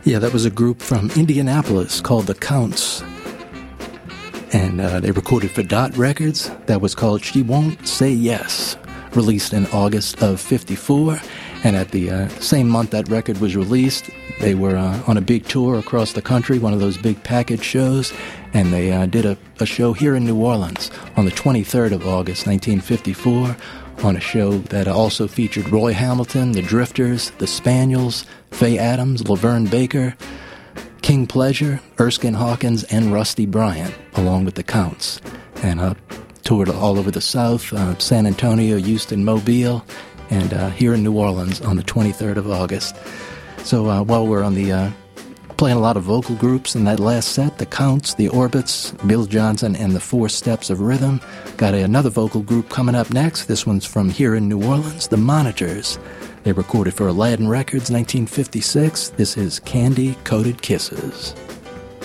Yeah, that was a group from Indianapolis called the Counts. And they recorded for Dot Records. That was called She Won't Say Yes, released in August of '54. And at the same month that record was released, they were on a big tour across the country, one of those big package shows, and they did a show here in New Orleans on the 23rd of August, 1954, on a show that also featured Roy Hamilton, the Drifters, the Spaniels, Faye Adams, Laverne Baker, King Pleasure, Erskine Hawkins, and Rusty Bryant, along with the Counts, and toured all over the South, San Antonio, Houston, Mobile, and here in New Orleans on the 23rd of August. So while we're on the playing a lot of vocal groups in that last set, the Counts, the Orbits, Bill Johnson, and the Four Steps of Rhythm, got another vocal group coming up next. This one's from here in New Orleans, the Monitors. They recorded for Aladdin Records, 1956. This is Candy Coated Kisses.